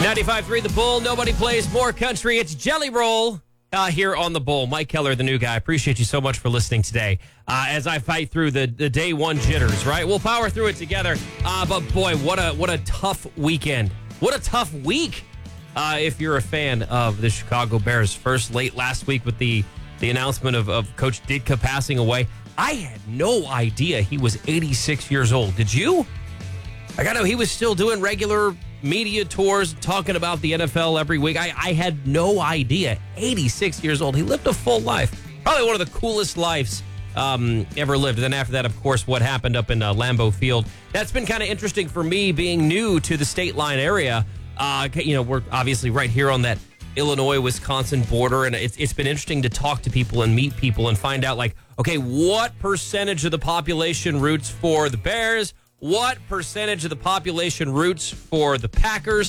95.3 The Bull. Nobody plays more country. It's Jelly Roll here on The Bull. Mike Keller, the new guy. Appreciate you so much for listening today as I fight through the day one jitters, right? We'll power through it together. But boy, what a tough weekend. What a tough week if you're a fan of the Chicago Bears. First, late last week with the announcement of Coach Ditka passing away. I had no idea he was 86 years old. Did you? I know he was still doing regular media tours, talking about the NFL every week. I had no idea. 86 years old. He lived a full life. Probably one of the coolest lives ever lived. And then after that, of course, what happened up in Lambeau Field. That's been kind of interesting for me being new to the state line area. We're obviously right here on that Illinois-Wisconsin border, and it's been interesting to talk to people and meet people and find out, like, okay, what percentage of the population roots for the Bears? What percentage of the population roots for the Packers?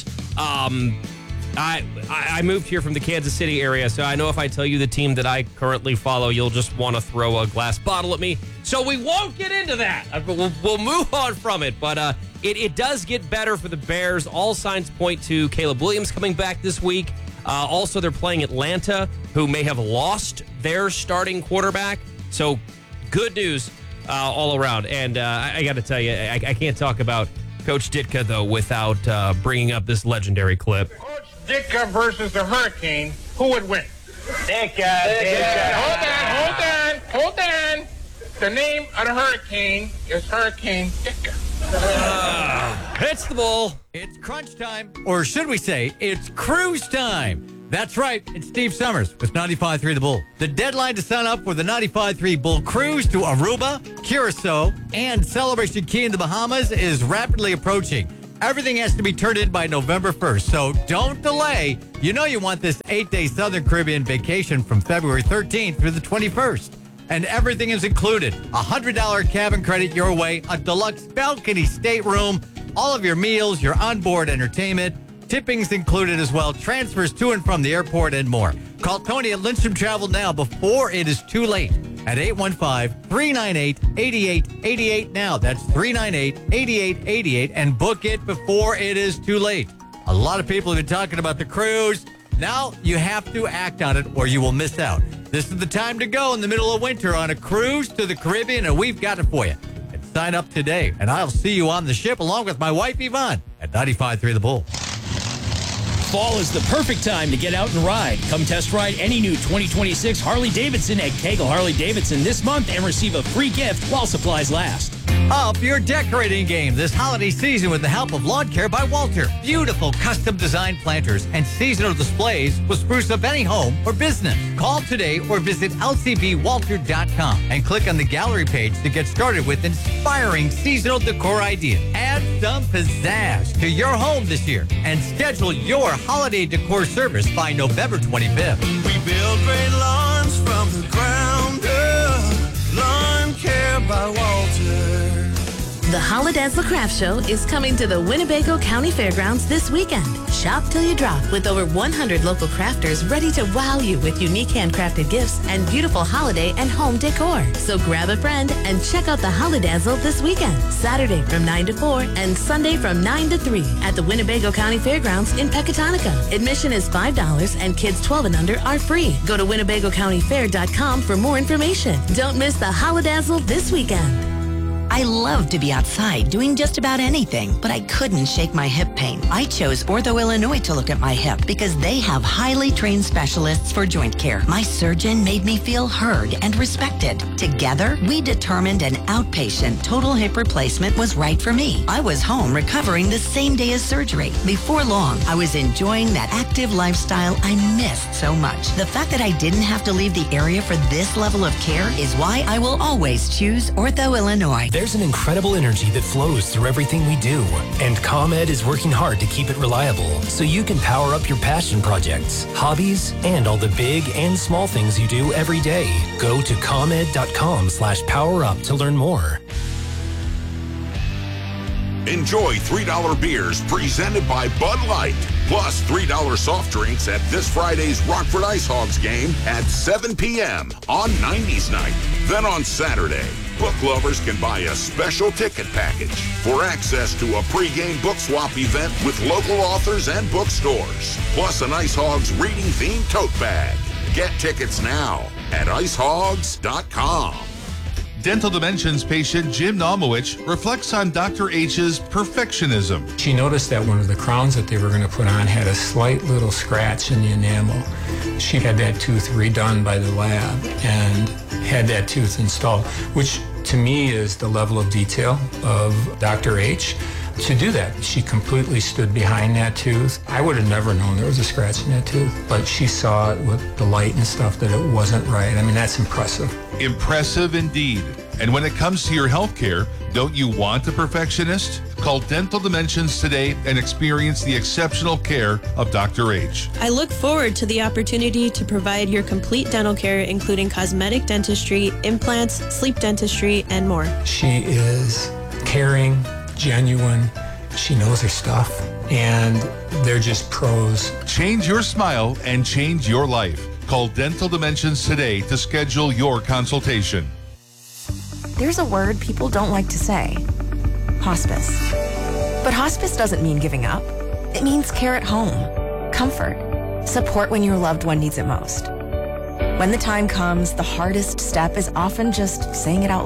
I moved here from the Kansas City area, so I know if I tell you the team that I currently follow, you'll just want to throw a glass bottle at me. So we won't get into that. We'll move on from it. But it does get better for the Bears. All signs point to Caleb Williams coming back this week. Also, they're playing Atlanta, who may have lost their starting quarterback. So good news all around. And I got to tell you, I can't talk about Coach Ditka, though, without bringing up this legendary clip. Coach Ditka versus the Hurricane, who would win? Ditka. Hold on. The name of the Hurricane is Hurricane Ditka. It's the Bull. It's crunch time, or should we say, it's cruise time. That's right, it's Steve Summers with 95.3 The Bull. The deadline to sign up for the 95.3 Bull cruise to Aruba, Curacao, and Celebration Key in the Bahamas is rapidly approaching. Everything has to be turned in by November 1st, so don't delay. You know you want this 8-day Southern Caribbean vacation from February 13th through the 21st. And everything is included. $100 cabin credit your way, a deluxe balcony stateroom, all of your meals, your onboard entertainment, tipping's included as well, transfers to and from the airport, and more. Call Tony at Lindstrom Travel now before it is too late at 815-398-8888 now. That's 398-8888, and book it before it is too late. A lot of people have been talking about the cruise. Now you have to act on it or you will miss out. This is the time to go in the middle of winter on a cruise to the Caribbean, and we've got it for you. And sign up today, and I'll see you on the ship along with my wife, Yvonne, at 95.3 The Bull. Fall is the perfect time to get out and ride. Come test ride any new 2026 Harley-Davidson at Kegel Harley-Davidson this month and receive a free gift while supplies last. Up your decorating game this holiday season with the help of Lawn Care by Walter. Beautiful custom-designed planters and seasonal displays will spruce up any home or business. Call today or visit lcbwalter.com and click on the gallery page to get started with inspiring seasonal decor ideas. Add some pizzazz to your home this year and schedule your holiday decor service by November 25th. We build great lawns from the ground up. Lawn Care by Walter. The Holidazzle Craft Show is coming to the Winnebago County Fairgrounds this weekend. Shop till you drop with over 100 local crafters ready to wow you with unique handcrafted gifts and beautiful holiday and home decor. So grab a friend and check out the Holidazzle this weekend, Saturday from 9 to 4 and Sunday from 9 to 3 at the Winnebago County Fairgrounds in Pecatonica. Admission is $5 and kids 12 and under are free. Go to WinnebagoCountyFair.com for more information. Don't miss the Holidazzle this weekend. I love to be outside doing just about anything, but I couldn't shake my hip pain. I chose Ortho Illinois to look at my hip because they have highly trained specialists for joint care. My surgeon made me feel heard and respected. Together, we determined an outpatient total hip replacement was right for me. I was home recovering the same day as surgery. Before long, I was enjoying that active lifestyle I missed so much. The fact that I didn't have to leave the area for this level of care is why I will always choose Ortho Illinois. There's an incredible energy that flows through everything we do, and ComEd is working hard to keep it reliable so you can power up your passion projects, hobbies, and all the big and small things you do every day. Go to ComEd.com/powerup to learn more. Enjoy $3 beers presented by Bud Light, plus $3 soft drinks at this Friday's Rockford Ice Hogs game at 7 p.m. on 90s night. Then on Saturday, book lovers can buy a special ticket package for access to a pregame book swap event with local authors and bookstores, plus an Ice Hogs reading-themed tote bag. Get tickets now at icehogs.com. Dental Dimensions patient Jim Nomowich reflects on Dr. H's perfectionism. She noticed that one of the crowns that they were going to put on had a slight little scratch in the enamel. She had that tooth redone by the lab and had that tooth installed, which to me is the level of detail of Dr. H. To do that, she completely stood behind that tooth. I would have never known there was a scratch in that tooth, but she saw it with the light and stuff that it wasn't right. I mean, that's impressive. Impressive indeed. And when it comes to your health care, don't you want a perfectionist? Call Dental Dimensions today and experience the exceptional care of Dr. H. I look forward to the opportunity to provide your complete dental care, including cosmetic dentistry, implants, sleep dentistry, and more. She is caring, genuine. She knows her stuff, and they're just pros. Change your smile and change your life. Call Dental Dimensions today to schedule your consultation. There's a word people don't like to say. Hospice. But hospice doesn't mean giving up. It means care at home, comfort, support when your loved one needs it most. When the time comes, the hardest step is often just saying it out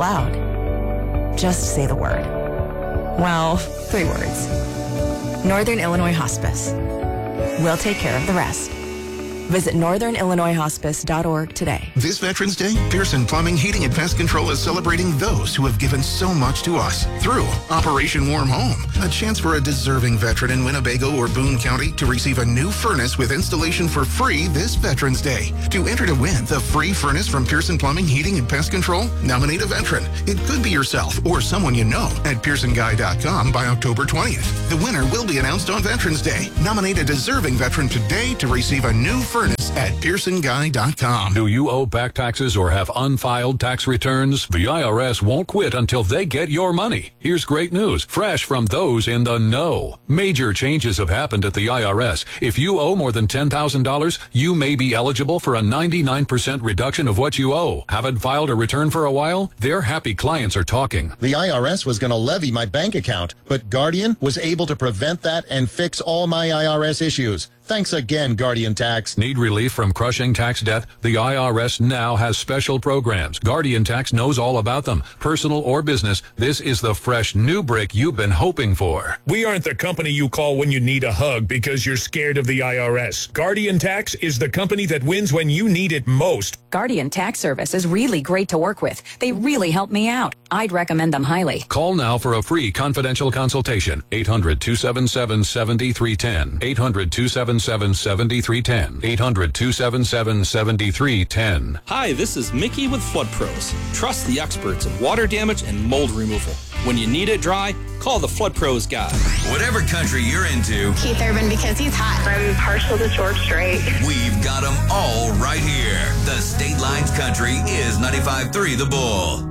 loud. Just say the word. Well, 3 words. Northern Illinois Hospice. We'll take care of the rest. Visit northernillinoishospice.org today. This Veterans Day, Pearson Plumbing, Heating, and Pest Control is celebrating those who have given so much to us through Operation Warm Home, a chance for a deserving veteran in Winnebago or Boone County to receive a new furnace with installation for free this Veterans Day. To enter to win the free furnace from Pearson Plumbing, Heating, and Pest Control, nominate a veteran. It could be yourself or someone you know at PearsonGuy.com by October 20th. The winner will be announced on Veterans Day. Nominate a deserving veteran today to receive a new furnace at PearsonGuy.com. Do you owe back taxes or have unfiled tax returns? The IRS won't quit until they get your money. Here's great news, fresh from those in the know. Major changes have happened at the IRS. If you owe more than $10,000, you may be eligible for a 99% reduction of what you owe. Haven't filed a return for a while? Their happy clients are talking. The IRS was going to levy my bank account, but Guardian was able to prevent that and fix all my IRS issues. Thanks again, Guardian Tax. Need relief from crushing tax debt? The IRS now has special programs. Guardian Tax knows all about them. Personal or business, this is the fresh new brick you've been hoping for. We aren't the company you call when you need a hug because you're scared of the IRS. Guardian Tax is the company that wins when you need it most. Guardian Tax Service is really great to work with. They really help me out. I'd recommend them highly. Call now for a free confidential consultation. 800-277-7310. 800-277-7310. 800-277-7310. Hi, this is Mickey with Flood Pros. Trust the experts in water damage and mold removal. When you need it dry, call the Flood Pros guy. Whatever country you're into, Keith Urban because he's hot. I'm partial to George Strait. We've got them all right here. The State Lines Country is 95.3 The Bull.